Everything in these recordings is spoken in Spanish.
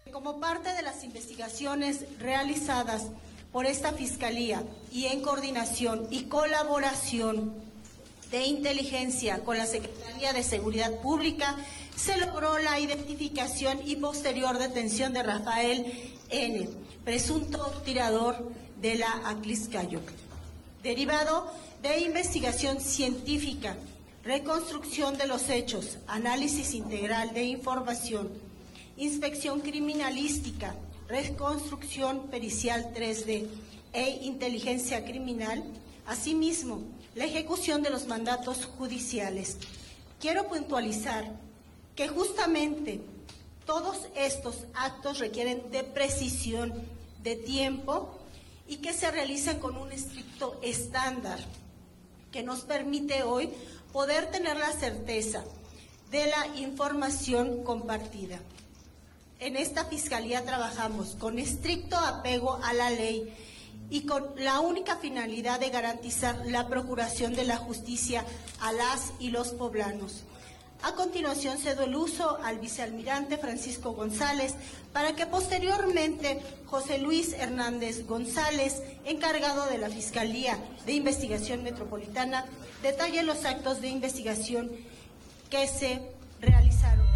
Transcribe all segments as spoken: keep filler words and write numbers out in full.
Como parte de las investigaciones realizadas por esta Fiscalía y en coordinación y colaboración de inteligencia con la Secretaría de Seguridad Pública, se logró la identificación y posterior detención de Rafael N., presunto tirador de la Atlixcáyotl, derivado de investigación científica, reconstrucción de los hechos, análisis integral de información, inspección criminalística, reconstrucción pericial tres D e inteligencia criminal, asimismo, la ejecución de los mandatos judiciales. Quiero puntualizar que justamente todos estos actos requieren de precisión, de tiempo y que se realizan con un estricto estándar que nos permite hoy poder tener la certeza de la información compartida. En esta Fiscalía trabajamos con estricto apego a la ley y con la única finalidad de garantizar la procuración de la justicia a las y los poblanos. A continuación cedo el uso al vicealmirante Francisco González para que posteriormente José Luis Hernández González, encargado de la Fiscalía de Investigación Metropolitana, detalle los actos de investigación que se realizaron.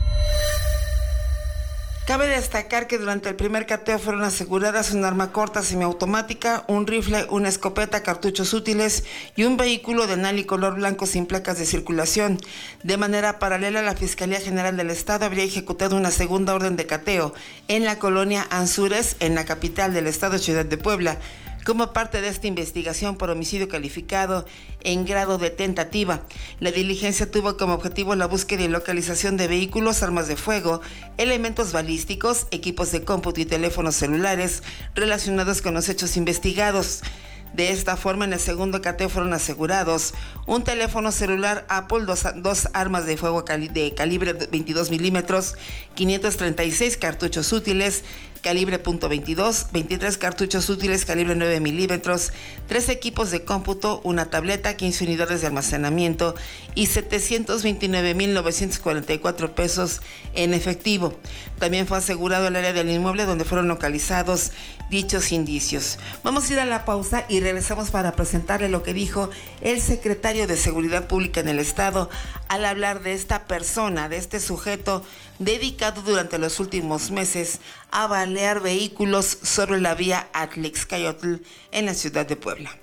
Cabe destacar que durante el primer cateo fueron aseguradas un arma corta semiautomática, un rifle, una escopeta, cartuchos útiles y un vehículo de nal y color blanco sin placas de circulación. De manera paralela, la Fiscalía General del Estado habría ejecutado una segunda orden de cateo en la colonia Anzures, en la capital del estado, Ciudad de Puebla, como parte de esta investigación por homicidio calificado en grado de tentativa. La diligencia tuvo como objetivo la búsqueda y localización de vehículos, armas de fuego, elementos balísticos, equipos de cómputo y teléfonos celulares relacionados con los hechos investigados. De esta forma, en el segundo cateo fueron asegurados un teléfono celular Apple, dos, dos armas de fuego cali, de calibre veintidós milímetros, quinientos treinta y seis cartuchos útiles, calibre punto veintidós, veintitrés cartuchos útiles, calibre nueve milímetros, tres equipos de cómputo, una tableta, quince unidades de almacenamiento y setecientos veintinueve mil novecientos cuarenta y cuatro pesos en efectivo. También fue asegurado el área del inmueble donde fueron localizados dichos indicios. Vamos a ir a la pausa y regresamos para presentarle lo que dijo el secretario de Seguridad Pública en el Estado al hablar de esta persona, de este sujeto dedicado durante los últimos meses a balear vehículos sobre la vía Atlixcáyotl en la ciudad de Puebla.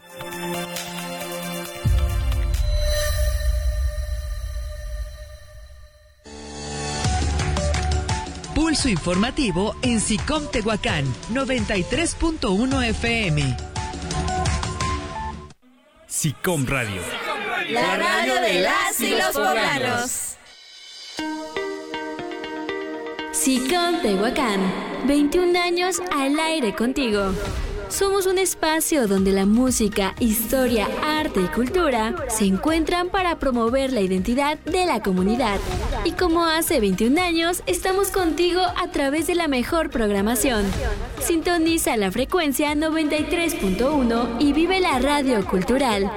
Pulso informativo en SICOM Tehuacán, noventa y tres punto uno F M. SICOM Radio. La radio de las y los poblanos. SICOM Tehuacán, veintiún años al aire contigo. Somos un espacio donde la música, historia, arte y cultura se encuentran para promover la identidad de la comunidad. Y como hace veintiún años, estamos contigo a través de la mejor programación. Sintoniza la frecuencia noventa y tres punto uno y vive la radio cultural.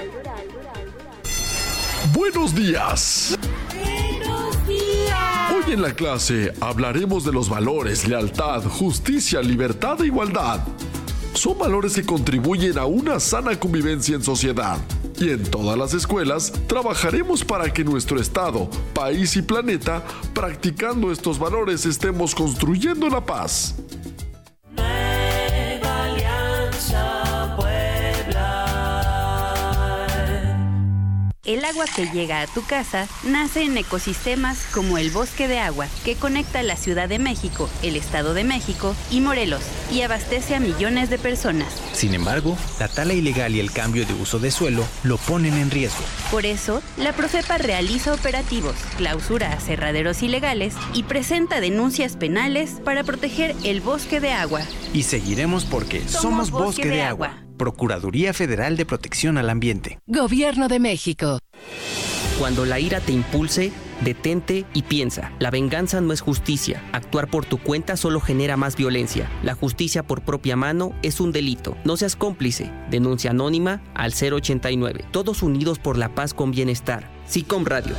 Buenos días. Buenos días. Hoy en la clase hablaremos de los valores, lealtad, justicia, libertad e igualdad. Son valores que contribuyen a una sana convivencia en sociedad. Y en todas las escuelas trabajaremos para que nuestro estado, país y planeta, practicando estos valores, estemos construyendo la paz. Nueva Alianza Puebla. El agua que llega a tu casa nace en ecosistemas como el Bosque de Agua, que conecta la Ciudad de México, el Estado de México y Morelos, y abastece a millones de personas. Sin embargo, la tala ilegal y el cambio de uso de suelo lo ponen en riesgo. Por eso, la Profepa realiza operativos, clausura aserraderos ilegales y presenta denuncias penales para proteger el Bosque de Agua. Y seguiremos porque somos, somos Bosque, Bosque de, de Agua. Agua. Procuraduría Federal de Protección al Ambiente. Gobierno de México. Cuando la ira te impulse, detente y piensa. La venganza no es justicia. Actuar por tu cuenta solo genera más violencia. La justicia por propia mano es un delito. No seas cómplice. Denuncia anónima al cero ochenta y nueve. Todos unidos por la paz con bienestar. SICOM Radio.